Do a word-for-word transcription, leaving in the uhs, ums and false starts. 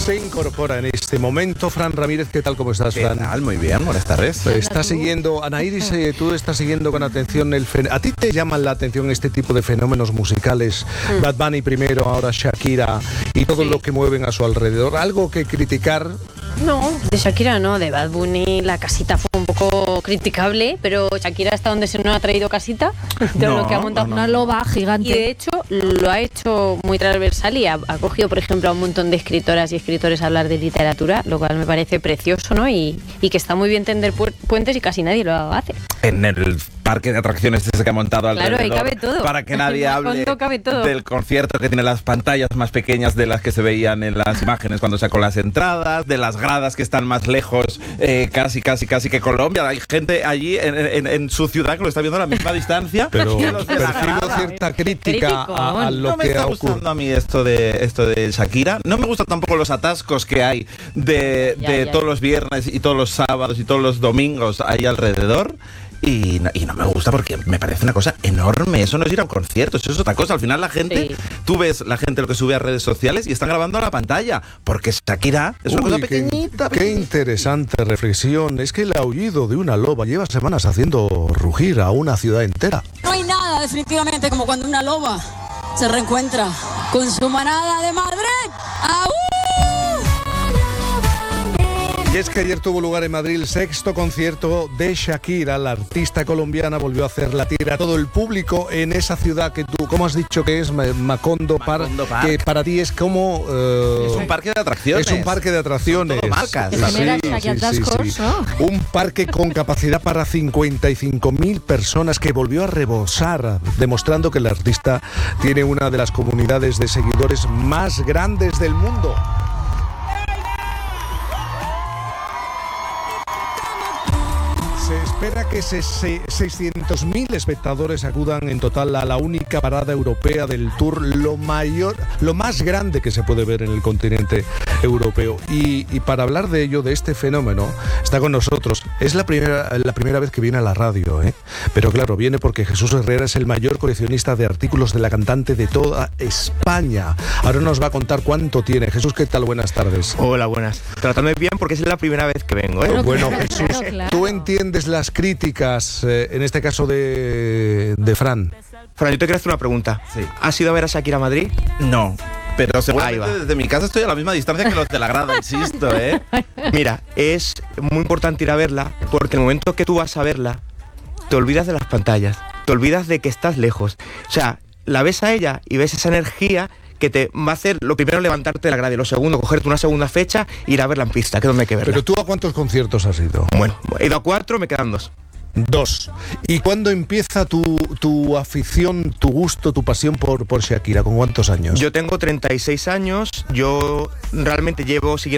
Se incorpora en este momento Fran Ramírez. ¿Qué tal? ¿Cómo estás, Fran? ¿Qué tal? Muy bien, buenas tardes. Estás siguiendo, Anairis, eh, tú estás siguiendo con atención el fenómeno. ¿A ti te llaman la atención este tipo de fenómenos musicales? Mm. Bad Bunny primero, ahora Shakira y todo sí. lo que mueven a su alrededor. ¿Algo que criticar? No, de Shakira no, de Bad Bunny la casita fue un poco criticable, pero Shakira hasta donde se no ha traído casita, de no, lo que ha montado no, no. una loba gigante. Y de hecho lo ha hecho muy transversal y ha, ha cogido, por ejemplo, a un montón de escritoras y escritores a hablar de literatura, lo cual me parece precioso, ¿no? Y, y que está muy bien tender pu- puentes y casi nadie lo hace. En el parque de atracciones ese que ha montado alrededor. Claro, ahí cabe todo. Para que nadie hable del concierto que tiene las pantallas más pequeñas de las que se veían en las imágenes cuando sacó las entradas, de las gradas que están más lejos, eh, casi, casi, casi que Colombia. Hay gente allí en, en, en su ciudad que lo está viendo a la misma distancia. Pero percibo cierta crítica a, a lo no me que está ha gustando ocurrido. a mí esto de, esto de Shakira. No me gustan tampoco los atascos que hay de, ya, de ya. todos los viernes y todos los sábados y todos los domingos ahí alrededor. Y no, y no me gusta porque me parece una cosa enorme. Eso no es ir a un concierto, eso es otra cosa. Al final la gente, sí. tú ves la gente lo que sube a redes sociales y están grabando a la pantalla. Porque Shakira es una Uy, cosa qué, pequeñita, qué pequeñita. interesante reflexión. Es que el aullido de una loba lleva semanas haciendo rugir a una ciudad entera. No hay nada definitivamente como cuando una loba se reencuentra con su manada de Madrid. ¡Aú! Y es que ayer tuvo lugar en Madrid el sexto concierto de Shakira. La artista colombiana volvió a hacer la tira a todo el público en esa ciudad que tú, ¿cómo has dicho que es? Macondo, Par, Macondo Park. Que para ti es como... Uh, Es un parque de atracciones. Es un parque de atracciones. Son todo marcas. Que genera atascos, ¿no? Un parque con capacidad para cincuenta y cinco mil personas que volvió a rebosar, demostrando que el artista tiene una de las comunidades de seguidores más grandes del mundo. Se espera que se, se, seiscientos mil espectadores acudan en total a la única parada europea del Tour, lo mayor, lo más grande que se puede ver en el continente europeo. Y, y para hablar de ello, de este fenómeno, está con nosotros. Es la primera, la primera vez que viene a la radio, ¿eh? Pero claro, viene porque Jesús Herrera es el mayor coleccionista de artículos de la cantante de toda España. Ahora nos va a contar cuánto tiene. Jesús, ¿qué tal? Buenas tardes. Hola, buenas. Tratadme bien porque es la primera vez que vengo, ¿eh? Bueno, claro, Jesús, claro, claro. ¿tú entiendes las críticas, eh, en este caso de, de Fran? Fran, yo te quiero hacer una pregunta. Sí. ¿Has ido a ver a Shakira a Madrid? No, pero Ahí seguramente va. desde mi casa estoy a la misma distancia que los de la grada, insisto, ¿eh? Mira, es muy importante ir a verla porque en el momento que tú vas a verla, te olvidas de las pantallas, te olvidas de que estás lejos. O sea, la ves a ella y ves esa energía que te va a hacer, lo primero, levantarte de la grada y lo segundo, cogerte una segunda fecha e ir a verla en pista, que es donde hay que verla. Pero tú, ¿a cuántos conciertos has ido? Bueno, he ido a cuatro, me quedan dos. Dos. ¿Y cuándo empieza tu, tu afición, tu gusto, tu pasión por, por Shakira? ¿Con cuántos años? Yo tengo treinta y seis años, yo realmente llevo siguiendo